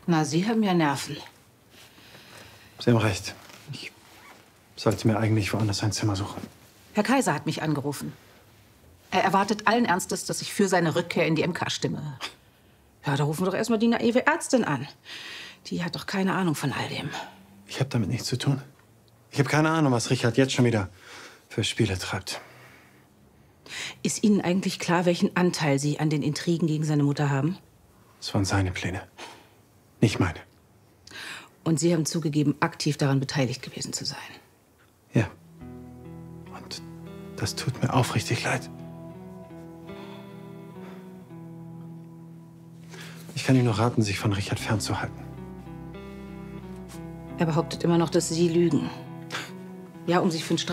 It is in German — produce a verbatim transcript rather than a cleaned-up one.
Na, Sie haben ja Nerven. Sie haben recht. Ich sollte mir eigentlich woanders ein Zimmer suchen. Herr Kaiser hat mich angerufen. Er erwartet allen Ernstes, dass ich für seine Rückkehr in die M K stimme. Ja, da rufen wir doch erstmal die naive Ärztin an. Die hat doch keine Ahnung von all dem. Ich habe damit nichts zu tun. Ich habe keine Ahnung, was Richard jetzt schon wieder für Spiele treibt. Ist Ihnen eigentlich klar, welchen Anteil Sie an den Intrigen gegen seine Mutter haben? Das waren seine Pläne, nicht meine. Und Sie haben zugegeben, aktiv daran beteiligt gewesen zu sein. Ja. Und das tut mir aufrichtig leid. Ich kann ihm nur raten, sich von Richard fernzuhalten. Er behauptet immer noch, dass Sie lügen. Ja, um sich für den